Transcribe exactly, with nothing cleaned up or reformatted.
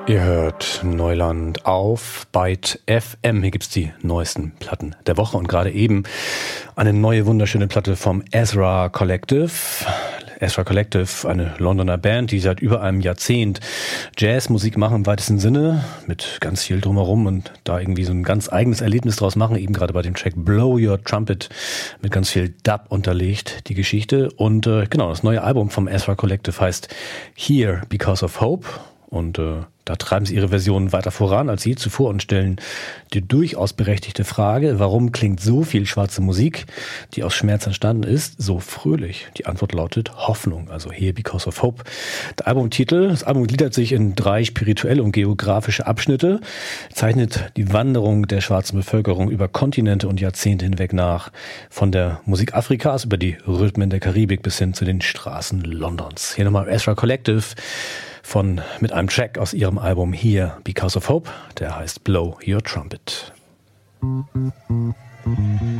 Ihr hört Neuland auf Byte F M. Hier gibt's die neuesten Platten der Woche und gerade eben eine neue wunderschöne Platte vom Ezra Collective. Ezra Collective, eine Londoner Band, die seit über einem Jahrzehnt Jazzmusik machen im weitesten Sinne, mit ganz viel drumherum und da irgendwie so ein ganz eigenes Erlebnis draus machen, eben gerade bei dem Track Blow Your Trumpet mit ganz viel Dub unterlegt, die Geschichte. Und äh, genau, das neue Album vom Ezra Collective heißt Here Because of Hope. Und äh, da treiben sie ihre Version weiter voran als je zuvor und stellen die durchaus berechtigte Frage, warum klingt so viel schwarze Musik, die aus Schmerz entstanden ist, so fröhlich? Die Antwort lautet Hoffnung, also Here Because of Hope. Der Albumtitel, das Album gliedert sich in drei spirituelle und geografische Abschnitte, zeichnet die Wanderung der schwarzen Bevölkerung über Kontinente und Jahrzehnte hinweg nach, von der Musik Afrikas über die Rhythmen der Karibik bis hin zu den Straßen Londons. Hier nochmal Ezra Collective von mit einem Track aus ihrem Album Here Because of Hope, der heißt Blow Your Trumpet. Mm-hmm.